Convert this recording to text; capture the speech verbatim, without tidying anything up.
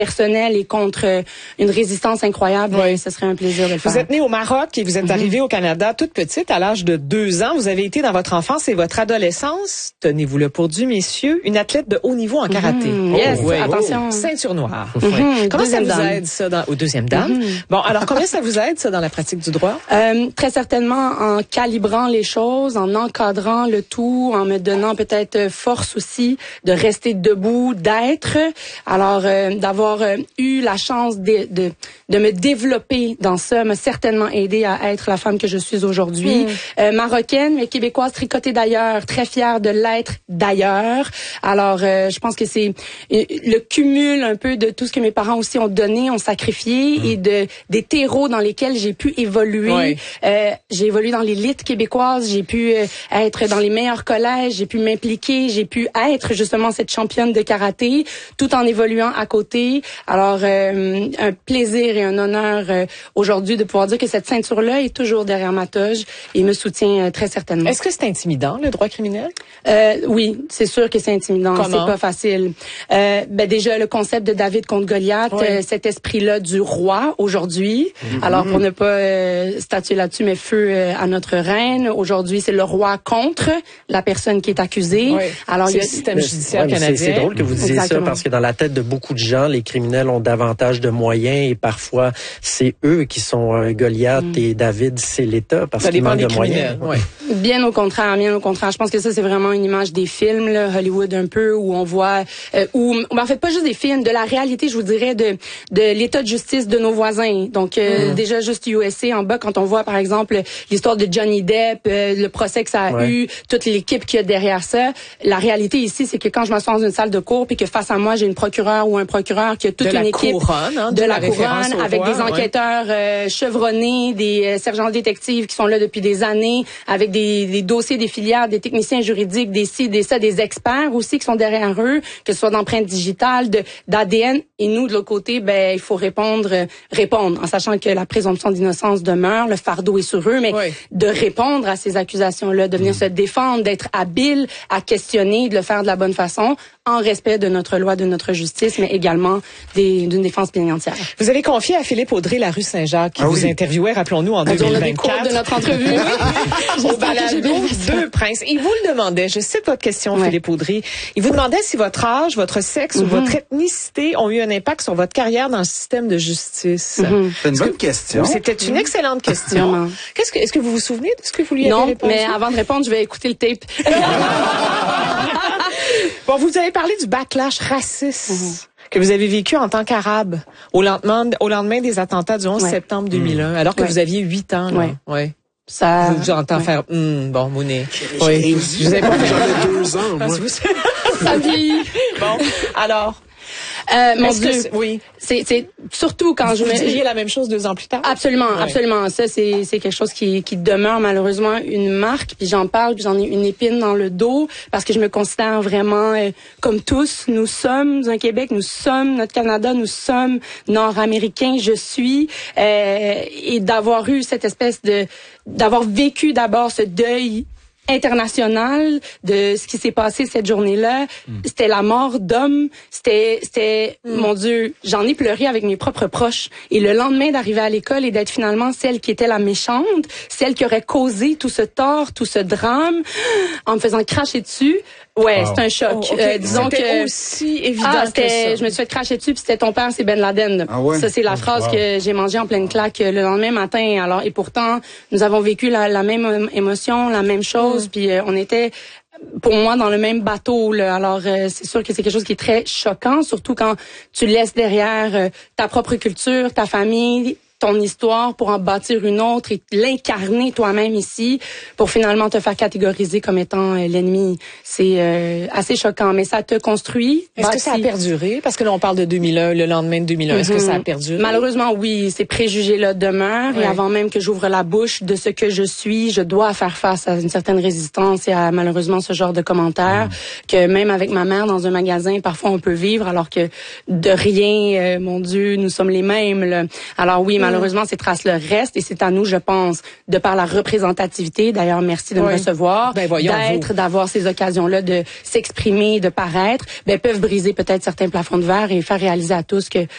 personnel et contre une résistance incroyable, oui. Ce serait un plaisir de le faire. Vous êtes née au Maroc et vous êtes mm-hmm. arrivée au Canada toute petite, à l'âge de deux ans. Vous avez été dans votre enfance et votre adolescence, tenez-vous-le pour dû, messieurs, une athlète de haut niveau en karaté. Mm-hmm. Yes, oh, oui. attention. Oh. Ceinture noire. Mm-hmm. Comment deuxième ça vous dame. aide, ça, dans, au deuxième dame? Mm-hmm. Bon, alors, combien ça vous aide, ça, dans la pratique du droit? Euh, très certainement en calibrant les choses, en encadrant le tout, en me donnant peut-être force aussi de rester debout, d'être. Alors, euh, d'avoir euh, eu la chance de, de, de me développer dans ça m'a certainement aidé à être la femme que je suis aujourd'hui. Mm. Euh, marocaine, mais québécoise, tricotée d'ailleurs, très fière de l'être d'ailleurs. Alors, euh, je pense que c'est le cumul un peu de tout ce que mes parents aussi ont donné, ont sacrifié mm. et de des terreaux dans lesquels j'ai pu évoluer. Oui. Euh, j'ai évolué dans l'élite québécoise, j'ai pu euh, être dans les meilleurs collèges, j'ai pu m'impliquer, j'ai pu être justement cette championne de karaté, tout en évoluant à côté. Alors, euh, un plaisir et un honneur euh, aujourd'hui de pouvoir dire que cette ceinture-là est toujours derrière ma toge et me soutient euh, très certainement. Est-ce que c'est intimidant, le droit criminel? Euh, oui, c'est sûr que c'est intimidant. Comment? C'est pas facile. Euh, ben déjà, le concept de David contre Goliath, oui. euh, cet esprit-là du roi aujourd'hui. Mm-hmm. Alors, pour ne pas euh, statuer là-dessus, mais feu euh, à notre reine. Aujourd'hui, c'est le roi contre la personne qui est accusée. Oui. Alors, c'est il y a le système judiciaire ouais, canadien. C'est drôle que vous disiez Exactement. ça parce que dans la tête de beaucoup de gens, les criminels ont davantage de moyens et parfois c'est eux qui sont euh, Goliath mm. et David, c'est l'État parce qu'il manque de moyens. Ouais. Bien au contraire, bien au contraire. Je pense que ça, c'est vraiment une image des films, là, Hollywood un peu, où on voit, euh, où, en fait, pas juste des films, de la réalité, je vous dirais, de de l'état de justice de nos voisins. Donc, euh, mm. déjà, juste U S A en bas, quand on voit, par exemple, l'histoire de Johnny Depp, euh, le procès que ça a ouais. eu, toute l'équipe qu'il y a derrière ça, la réalité ici, c'est que quand je m'assois dans une salle de cour, puis que face à moi, j'ai une procureure ou un procureur qui a toute de une équipe couronne, hein, de, de la, la couronne, avec roi, des enquêteurs ouais. euh, chevronnés, des euh, sergents détectives qui sont là depuis des années, avec des, des dossiers, des filières, des techniciens juridiques, des ci, des ça, des experts aussi qui sont derrière eux, que ce soit d'empreintes digitales, de d'A D N. Et nous, de l'autre côté, ben il faut répondre, euh, répondre, en sachant que la présomption d'innocence demeure, le fardeau est sur eux, mais oui. de répondre à ces accusations-là, de venir mmh. se défendre, d'être habile à questionner, de le faire de la bonne façon, en respect de notre loi, de notre justice, mais également des, d'une défense pleine entière. Vous avez confié à Philippe Audrey la rue Saint-Jacques, qui ah vous oui. interviewait, rappelons-nous, en deux mille vingt-quatre. On a des de notre entrevue. Au balado Deux Princes. Il vous le demandait, je cite votre question, ouais. Philippe Audrey, il vous demandait si votre âge, votre sexe mm-hmm. ou votre ethnicité ont eu un impact sur votre carrière dans le système de justice. Mm-hmm. C'est une bonne question. C'était une excellente question. Qu'est-ce que, est-ce que vous vous souvenez de ce que vous lui avez non, répondu? Non, mais avant de répondre, je vais écouter le tape. Bon, vous avez parlé du backlash raciste mm-hmm. que vous avez vécu en tant qu'Arabe au lendemain, au lendemain des attentats du onze ouais. septembre deux mille un, alors que ouais. vous aviez huit ans. Là. Ouais. Ouais. Ça. Vous, vous entendez ouais. faire, hum, bon, Mounet. Oui. Vous avez pas fait deux ans, moi. Ça vieillit. Bon, alors. Euh, mon Dieu, oui. C'est, c'est surtout quand vous je me. Vous diriez la même chose deux ans plus tard. Absolument, ouais. absolument. Ça, c'est, c'est quelque chose qui, qui demeure malheureusement une marque. Puis j'en parle, puis j'en ai une épine dans le dos parce que je me considère vraiment euh, comme tous. Nous sommes un Québec, nous sommes notre Canada, nous sommes nord-américains. Je suis euh, et d'avoir eu cette espèce de, d'avoir vécu d'abord ce deuil international de ce qui s'est passé cette journée-là. Mm. C'était la mort d'hommes. C'était, c'était, mm. mon Dieu, j'en ai pleuré avec mes propres proches. Et le lendemain d'arriver à l'école et d'être finalement celle qui était la méchante, celle qui aurait causé tout ce tort, tout ce drame, en me faisant cracher dessus. Ouais, wow. c'est un choc. Oh, okay. euh, disons c'était que aussi évident ah, que ça. Je me suis fait cracher dessus, puis c'était ton père, c'est Ben Laden. Ah ouais? Ça, c'est la phrase wow. que j'ai mangée en pleine claque le lendemain matin. Alors, et pourtant, nous avons vécu la, la même émotion, la même chose, mm. puis euh, on était pour moi dans le même bateau là. Alors euh, c'est sûr que c'est quelque chose qui est très choquant, surtout quand tu laisses derrière euh, ta propre culture, ta famille, ton histoire pour en bâtir une autre et l'incarner toi-même ici pour finalement te faire catégoriser comme étant euh, l'ennemi. C'est euh, assez choquant, mais ça te construit. Est-ce bâti. que ça a perduré? Parce que là, on parle de deux mille un, le lendemain de deux mille un. Mm-hmm. Est-ce que ça a perduré? Malheureusement, oui. Ces préjugés-là demeurent. Ouais. Et avant même que j'ouvre la bouche de ce que je suis, je dois faire face à une certaine résistance et à malheureusement ce genre de commentaires mm. que même avec ma mère dans un magasin, parfois on peut vivre alors que de rien, euh, mon Dieu, nous sommes les mêmes. Là. Alors oui, mm. malheureusement, ces traces-là restent et c'est à nous, je pense, de par la représentativité, d'ailleurs, merci de oui. me recevoir, ben, voyons, d'être, vous. d'avoir ces occasions-là de s'exprimer, de paraître, ben, peuvent briser peut-être certains plafonds de verre et faire réaliser à tous que